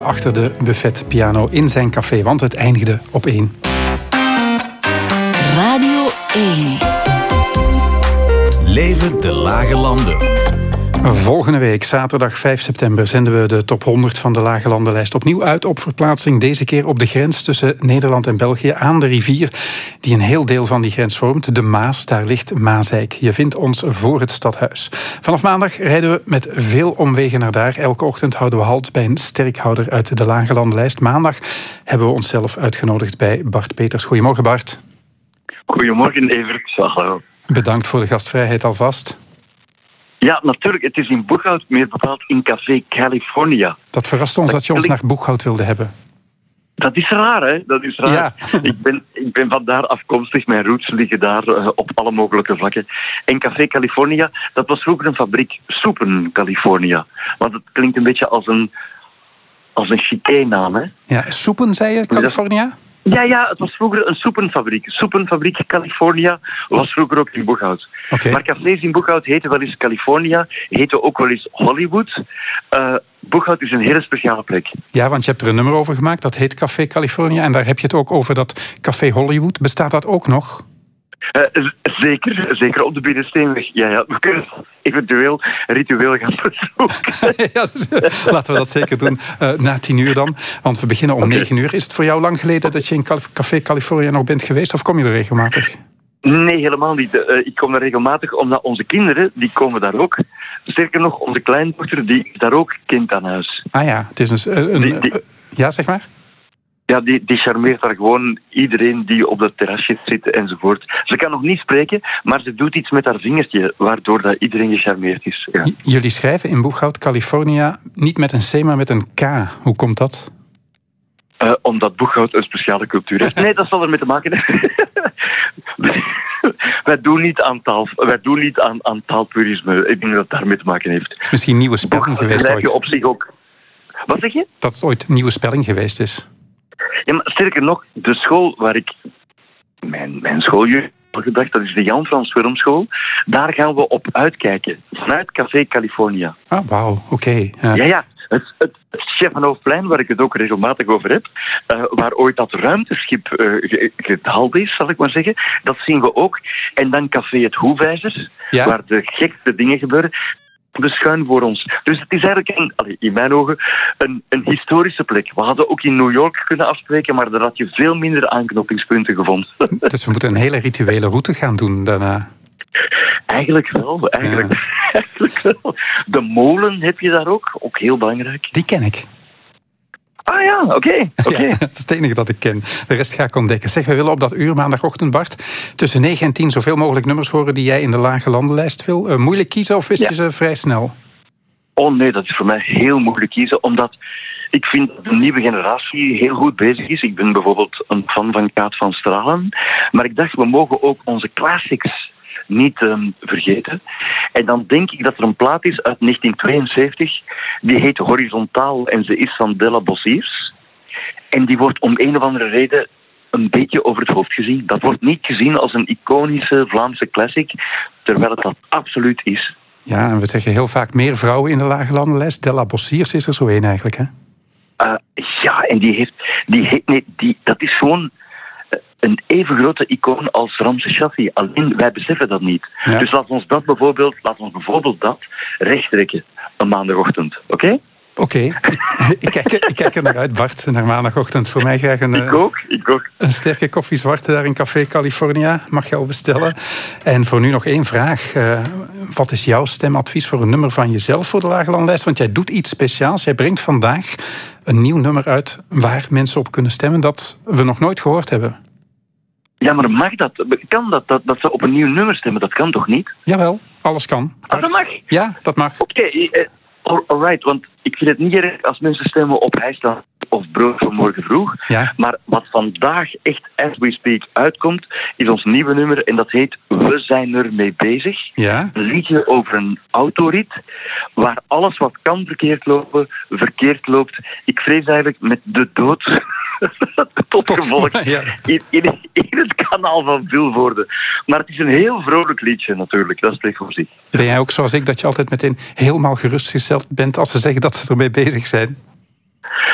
Achter de buffetpiano in zijn café, want het eindigde op 1. Radio 1. Leven de Lage Landen. Volgende week, zaterdag 5 september, zenden we de top 100 van de Lage Landenlijst opnieuw uit op verplaatsing. Deze keer op de grens tussen Nederland en België, aan de rivier die een heel deel van die grens vormt. De Maas, daar ligt Maaseik. Je vindt ons voor het stadhuis. Vanaf maandag rijden we met veel omwegen naar daar. Elke ochtend houden we halt bij een sterkhouder uit de Lage Landenlijst. Maandag hebben we onszelf uitgenodigd bij Bart Peters. Goedemorgen, Bart. Goedemorgen, Evert. Hallo. Bedankt voor de gastvrijheid alvast. Ja, natuurlijk. Het is in Boeghout, meer bepaald in Café California. Dat verrast ons dat je ons naar Boeghout wilde hebben. Dat is raar, hè? Dat is raar. Ja. Ik ben vandaar afkomstig. Mijn roots liggen daar op alle mogelijke vlakken. En Café California, dat was vroeger een fabriek. Soepen California. Want het klinkt een beetje als een chiqué naam, hè? Ja, soepen, zei je, California? Ja, het was vroeger een soepenfabriek. Soepenfabriek California was vroeger ook in Boeghout. Okay. Maar cafés in Boeghout heten wel eens California, heten ook wel eens Hollywood. Boeghout is een hele speciale plek. Ja, want je hebt er een nummer over gemaakt, dat heet Café California. En daar heb je het ook over dat Café Hollywood. Bestaat dat ook nog? Zeker op de Binnensteenweg. Ja, we kunnen eventueel ritueel gaan bezoeken. Ja, dus, laten we dat zeker doen na 10:00 dan. Want we beginnen om 9:00. Is het voor jou lang geleden dat je in Café California nog bent geweest? Of kom je er regelmatig? Nee, helemaal niet. Ik kom daar regelmatig omdat onze kinderen, die komen daar ook. Sterker nog, onze kleindochter, die is daar ook kind aan huis. Ah ja, het is ja, zeg maar. Ja, die charmeert daar gewoon iedereen die op dat terrasje zit enzovoort. Ze kan nog niet spreken, maar ze doet iets met haar vingertje, waardoor dat iedereen gecharmeerd is. Ja. Jullie schrijven in Boeghout, California, niet met een C, maar met een K. Hoe komt dat? Omdat Boeghout een speciale cultuur heeft. Nee, dat zal ermee te maken hebben. Wij doen niet aan taalpurisme. Ik denk dat het daarmee te maken heeft. Het is misschien nieuwe spelling geweest ooit. Op zich ook. Wat zeg je? Dat het ooit nieuwe spelling geweest is. Ja, maar sterker nog, de school waar ik mijn schooljeugd gebracht, dat is de Jan Frans Filmschool. Daar gaan we op uitkijken. Vanuit Café California. Ah, wauw, oké. Ja. Het Chef-en-Hoofdplein, waar ik het ook regelmatig over heb, waar ooit dat ruimteschip gedaald is, zal ik maar zeggen, dat zien we ook. En dan Café Het Hoefijzer, waar de gekste dingen gebeuren, schuin voor ons. Dus het is eigenlijk, in mijn ogen, een historische plek. We hadden ook in New York kunnen afspreken, maar daar had je veel minder aanknopingspunten gevonden. Dus we moeten een hele rituele route gaan doen daarna. Eigenlijk wel. De molen heb je daar ook heel belangrijk. Die ken ik. Ah ja, oké. Ja, dat is het enige dat ik ken. De rest ga ik ontdekken. Zeg, we willen op dat uur maandagochtend, Bart, tussen 9 en 10 zoveel mogelijk nummers horen die jij in de Lage Landenlijst wil. Moeilijk kiezen of wist je ze vrij snel? Oh nee, dat is voor mij heel moeilijk kiezen, omdat ik vind dat de nieuwe generatie heel goed bezig is. Ik ben bijvoorbeeld een fan van Kaat van Stralen. Maar ik dacht, we mogen ook onze classics niet vergeten. En dan denk ik dat er een plaat is uit 1972. Die heet Horizontaal en ze is van Della Bossiers. En die wordt om een of andere reden een beetje over het hoofd gezien. Dat wordt niet gezien als een iconische Vlaamse classic, terwijl het dat absoluut is. Ja, en we zeggen heel vaak meer vrouwen in de Lage Landenlijst. Della Bossiers is er zo één eigenlijk, hè? Ja, en dat is gewoon een even grote icoon als Ramses Shaffi. Alleen wij beseffen dat niet. Ja. Dus laten we bijvoorbeeld dat rechttrekken een maandagochtend. Oké? Oké. Ik kijk er naar uit, Bart, naar maandagochtend. Voor mij graag Ik ook. Een sterke koffie zwarte daar in Café California. Mag je al bestellen. En voor nu nog één vraag. Wat is jouw stemadvies voor een nummer van jezelf voor de Lage Landenlijst? Want jij doet iets speciaals. Jij brengt vandaag een nieuw nummer uit waar mensen op kunnen stemmen dat we nog nooit gehoord hebben. Ja, maar mag dat? Kan dat ze op een nieuw nummer stemmen? Dat kan toch niet? Jawel, alles kan. Ah, dat mag? Ja, dat mag. Oké, alright, want ik vind het niet erg als mensen stemmen op Hijstaan of Brood van morgen vroeg. Ja. Maar wat vandaag echt as we speak uitkomt, is ons nieuwe nummer en dat heet We zijn ermee bezig. Ja. Een liedje over een autorit waar alles wat kan verkeerd loopt. Ik vrees eigenlijk met de dood tot gevolg in het kanaal van Vilvoorde. Maar het is een heel vrolijk liedje natuurlijk, dat spreekt voor zich. Ben jij ook zoals ik, dat je altijd meteen helemaal gerustgesteld bent als ze zeggen dat ze ermee bezig zijn?